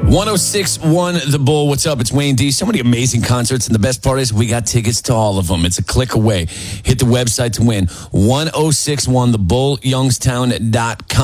1061 The Bull. What's up? It's Wayne D. So many amazing concerts, and the best part is we got tickets to all of them. It's a click away. Hit the website to win. 1061thebullyoungstown.com.